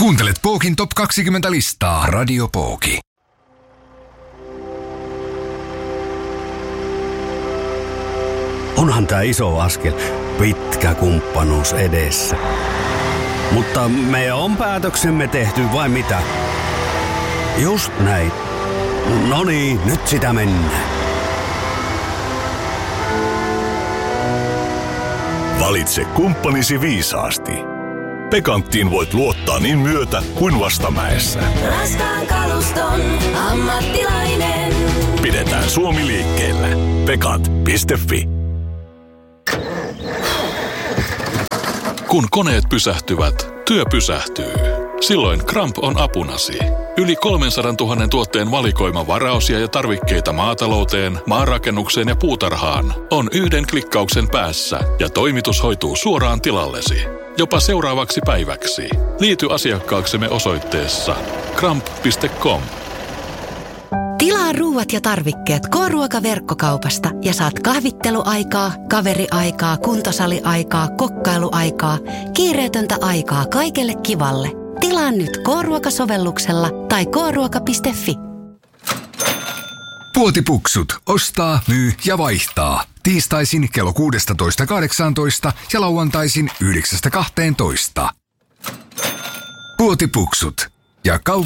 Kuuntelet Pookin Top 20 listaa Radio Pooki. Onhan tää iso askel, pitkä kumppanuus edessä. Mutta me on päätöksemme tehty vai mitä? Just näin. Noniin, nyt sitä mennään. Valitse kumppanisi viisaasti. Pekanttiin voit luottaa niin myötä kuin vastamäessä. Raskaan kaluston ammattilainen. Pidetään Suomi liikkeellä. Pekant.fi. Kun koneet pysähtyvät, työ pysähtyy. Silloin Kramp on apunasi. Yli 300 000 tuotteen valikoima varaosia ja tarvikkeita maatalouteen, maanrakennukseen ja puutarhaan on yhden klikkauksen päässä ja toimitus hoituu suoraan tilallesi. Jopa seuraavaksi päiväksi. Liity asiakkaaksemme osoitteessa kramp.com. Tilaa ruuat ja tarvikkeet K-ruokaverkkokaupasta ja saat kahvitteluaikaa, kaveriaikaa, kuntosaliaikaa, kokkailuaikaa, kiireetöntä aikaa kaikelle kivalle. Tilaa nyt K-ruokasovelluksella tai kruoka.fi. Puotipuksut. Ostaa, myy ja vaihtaa. Tiistaisin kello 16.18 ja lauantaisin 9.12. Puotipuksut. Ja